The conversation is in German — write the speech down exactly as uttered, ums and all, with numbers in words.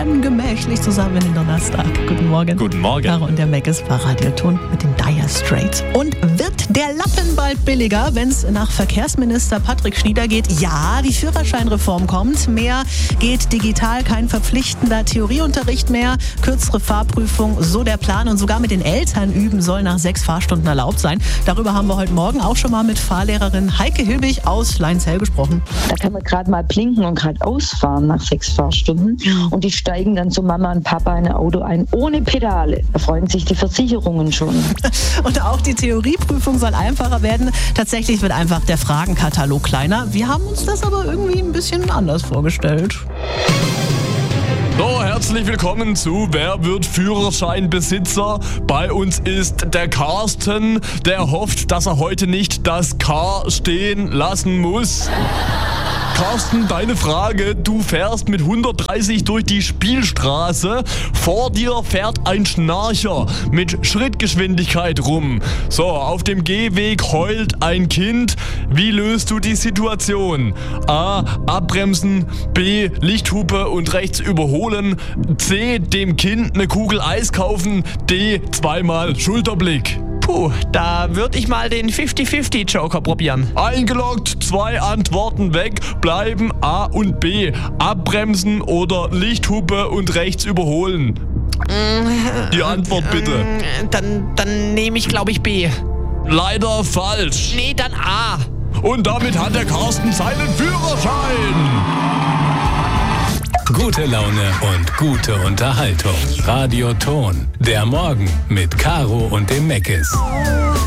entspannen gemächlich zusammen in den Donnerstag. Guten Morgen. Guten Morgen. Caro und der Meckes bei Radio Ton mit den Dire Straits. Und wird der Lappen bald billiger, wenn es nach Verkehrsminister Patrick Schnieder geht? Ja, die Führerscheinreform kommt. Mehr geht digital, kein verpflichtender Theorieunterricht mehr, kürzere Fahrprüfung, so der Plan. Und sogar mit den Eltern üben soll nach sechs Fahrstunden erlaubt sein. Darüber haben wir heute Morgen auch schon mal mit Fahrlehrerin Heike Hilbig aus Leinzell gesprochen. Da kann man gerade mal blinken und gerade ausfahren nach sechs Fahrstunden. Und die steigen dann zu Mama und Papa in ein Auto ein, ohne Pedale. Da freuen sich die Versicherungen schon. Und auch die Theorieprüfung soll einfacher werden. Tatsächlich wird einfach der Fragenkatalog kleiner. Wir haben uns das aber irgendwie ein bisschen anders vorgestellt. So, herzlich willkommen zu Wer wird Führerscheinbesitzer? Bei uns ist der Carsten, der hofft, dass er heute nicht das Car stehen lassen muss. Carsten, deine Frage. Du fährst mit hundertdreißig durch die Spielstraße. Vor dir fährt ein Schnarcher mit Schrittgeschwindigkeit rum. So, auf dem Gehweg heult ein Kind. Wie löst du die Situation? A. Abbremsen. B. Lichthupe und rechts überholen. C. Dem Kind eine Kugel Eis kaufen. D. Zweimal Schulterblick. Puh, da würde ich mal den fünfzig fünfzig Joker probieren. Eingeloggt, zwei Antworten weg, bleiben A und B. Abbremsen oder Lichthupe und rechts überholen. Die Antwort bitte. Dann, dann nehme ich, glaube ich, B. Leider falsch. Nee, dann A. Und damit hat der Carsten seinen Führerschein. Gute Laune und gute Unterhaltung. Radio Ton. Der Morgen mit Caro und dem Meckes.